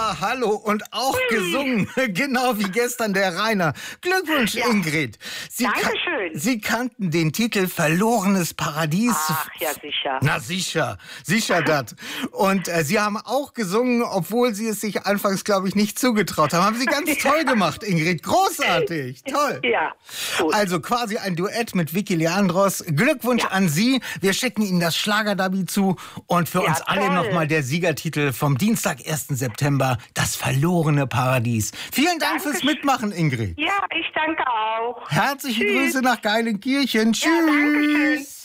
Ja, hallo und auch gesungen, genau wie gestern der Rainer. Glückwunsch, ja. Ingrid. Dankeschön. Sie kannten den Titel Verlorenes Paradies. Ach, ja sicher. Na sicher das. Und Sie haben auch gesungen, obwohl Sie es sich anfangs, glaube ich, nicht zugetraut haben. Haben Sie ganz toll gemacht, Ingrid. Großartig, toll. Ja, gut. Also quasi ein Duett mit Vicky Leandros. Glückwunsch an Sie. Wir schicken Ihnen das Schlagerderby zu. Und für uns alle nochmal der Siegertitel vom Dienstag, 1. September, Das verlorene Paradies. Vielen Dank fürs Mitmachen, Ingrid. Ja, ich danke auch. Herzliche Grüße nach Geilenkirchen. Tschüss. Ja, danke schön.